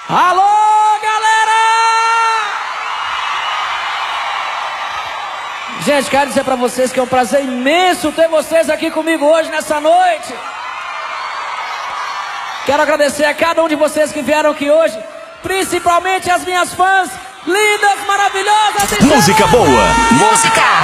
Alô, galera! Gente, quero dizer pra vocês que é um prazer imenso ter vocês aqui comigo hoje, nessa noite. Quero agradecer a cada um de vocês que vieram aqui hoje, principalmente as minhas fãs lindas, maravilhosas. Música boa, música